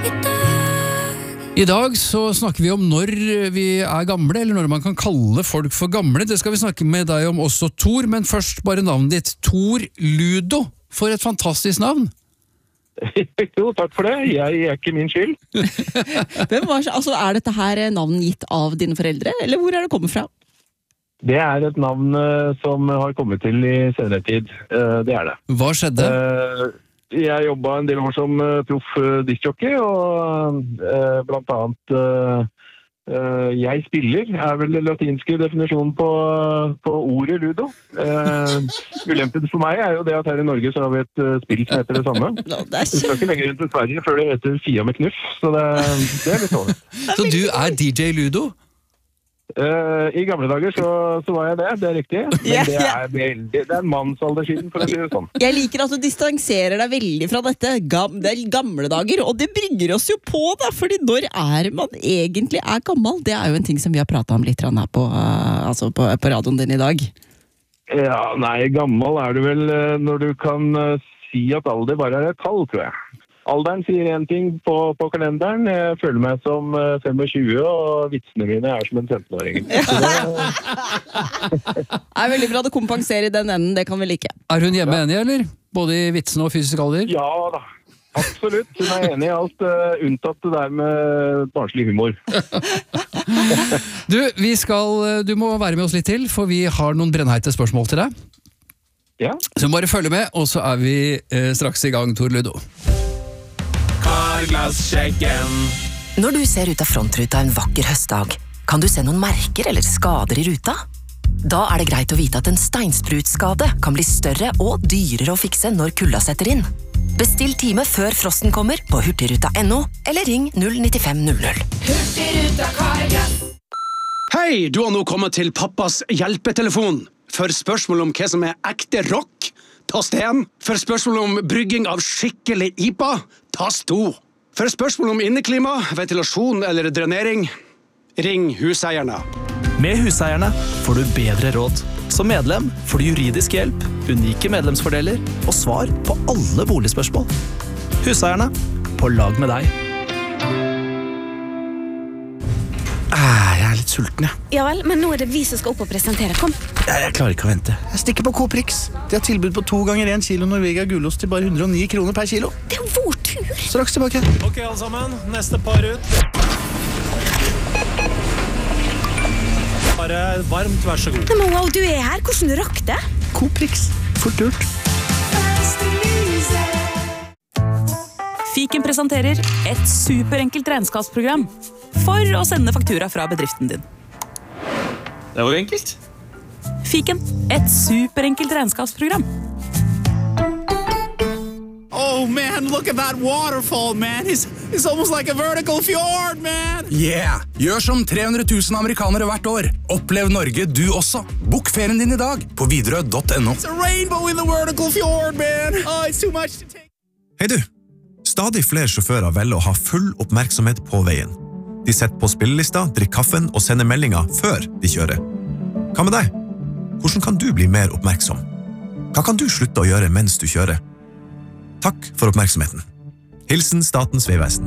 I dag så snakker vi om når vi er gamle, eller når man kan kalle folk for gamle. Det skal vi snakke med deg om også, Tor, men først bare navnet ditt. Tor Ludo, for et fantastisk navn. Jo, takk for det. Jeg er ikke min skyld. Altså, er dette her navn gitt av dine foreldre, eller hvor er det kommet fra? Det er et navn som har kommet til i senere tid. Det er det. Hva skjedde? Jeg jobbet en del år som proff diskjockey, og blant annet jeg spiller, er vel den latinske definisjonen på ordet ludo. Ulempen for meg er jo det at her i Norge så har vi et spill som heter det samme. Vi skal ikke lenger inn til Sverige før det heter Fia med knuff, så det er litt sånn. Så du er DJ Ludo? I gamle dager så var jeg det er riktig. Men det er en mannsalder siden, for å si det sånn. Jeg liker at du distanserer deg veldig fra dette. Det er gamle dager, og det bringer oss jo på da, fordi når er man egentlig er gammel? Det er jo en ting som vi har pratet om litt her på radioen din i dag. Ja, nei, gammel er du vel når du kan si at alder bare er et tall, tror jeg. Alderen sier en ting på kalenderen. Jeg føler meg som 25, og vitsene mine er som en 15-åring. Det er veldig bra å kompensere i den enden, det kan vi like. Er hun hjemme enig, eller? Både i vitsene og fysisk alder? Ja da, absolutt. Hun er enig i alt, unntatt det der med barnslig humor. Du må være med oss litt til, for vi har noen brennheite spørsmål til deg. Ja. Så bare følg med, og så er vi straks i gang, Tor Ludo. Når du ser ut av frontruta en vakker høstdag, kan du se noen merker eller skader i ruta? Da er det greit å vite at en steinsprutskade kan bli større og dyrere å fikse når kulda setter inn. Bestill time før frosten kommer på hurtigruta.no, eller ring 09500. Hurtigruta Carglass. Hei, du har nå kommet til pappas hjelpetelefon. For spørsmål om hva som er ekte rock, tast 1. For spørsmål om brygging av skikkelig IPA, tast 2. For spørsmål om inneklima, ventilasjon eller drenering, ring Huseierne. Med Huseierne får du bedre råd. Som medlem får du juridisk hjelp, unike medlemsfordeler og svar på alle boligspørsmål. Huseierne, på lag med deg. Jeg er litt sulten, jeg. Ja vel, men nå er det vi som skal opp og presentere. Kom. Jeg klarer ikke å vente. Jeg stikker på Coprix. De har tilbud på 2 ganger 1 kilo Norvegia gulost til bare 109 kroner per kilo. Det er jo vår tur. Straks tilbake. Ok, alle sammen. Neste par ut. Bare varmt, vær så god. Men wow, du er her. Hvordan rakk det? Coprix. Fort gjort. Fiken presenterer et superenkelt regnskapsprogram for å sende faktura fra bedriften din. Det var enkelt. Fiken, et superenkelt regnskapsprogram. Oh man, look at that waterfall, man. It's almost like a vertical fjord, man. Yeah, gjør som 300 000 amerikanere hvert år. Opplev Norge du også. Bok ferien din i dag på Widerøe.no. It's a rainbow in the vertical fjord, man. Oh, it's too much to take. Hei du. Stadig flere sjåfører velger å ha full oppmerksomhet på veien. De setter på spillelista, drikker kaffen og sender meldinger før de kjører. Hva med deg? Hvordan kan du bli mer oppmerksom? Hva kan du slutte å gjøre mens du kjører? Takk for oppmerksomheten. Hilsen Statens Vegvesen.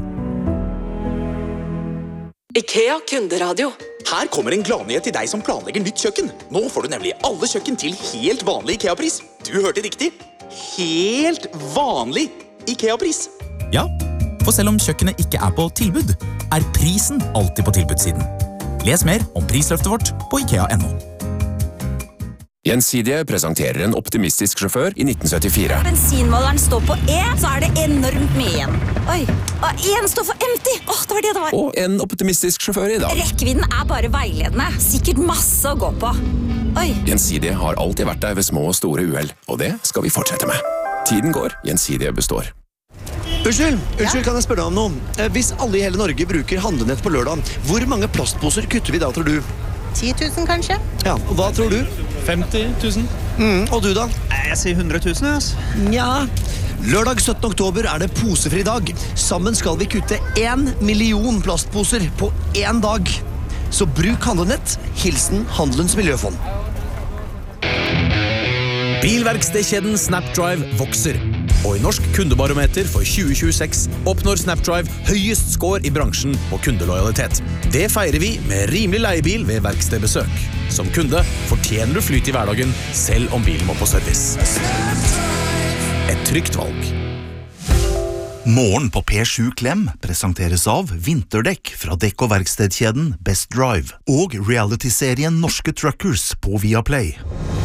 IKEA kunderadio. Her kommer en gladnyhet til deg som planlegger nytt kjøkken. Nå får du nemlig alle kjøkken til helt vanlig IKEA-pris. Du hørte riktig. Helt vanlig IKEA-pris. Ja, for selv om kjøkkenet ikke er på tilbud, er prisen alltid på tilbudssiden. Les mer om prisløftet vårt på IKEA.no. Gjensidige presenterer en optimistisk sjåfør i 1974. Bensinmåleren står på E, så er det enormt mye igjen. Oi, og en står for empty. Det var det det var. Og en optimistisk sjåfør i dag. Rekkevidden er bare veiledende. Sikkert masse å gå på. Oi. Gjensidige har alltid vært der ved små og store uheld, og det skal vi fortsette med. Tiden går, Gjensidige består. Unnskyld, kan jeg spørre deg om noe? Hvis alle i hele Norge bruker handlenett på lørdag, hvor mange plastposer kutter vi da, tror du? 10 000 kanskje? Ja, og hva tror du? 50 000. Og du da? Jeg sier 100 000, altså. Ja. Lørdag 17. oktober er det posefri dag. Sammen skal vi kutte 1 million plastposer på 1 dag. Så bruk handlenett. Hilsen Handelens Miljøfond. Bilverkstedkjeden Snapdrive vokser. Og i Norsk kundebarometer for 2026 oppnår Snapdrive høyest score i bransjen på kundelojalitet. Det feirer vi med rimelig leiebil ved verkstedbesøk. Som kunde fortjener du flyt i hverdagen, selv om bilen må på service. Et trygt valg. Morgen på P7 Klem presenteres av vinterdekk fra dekk- og verkstedkjeden Best Drive og reality-serien Norske Truckers på Viaplay.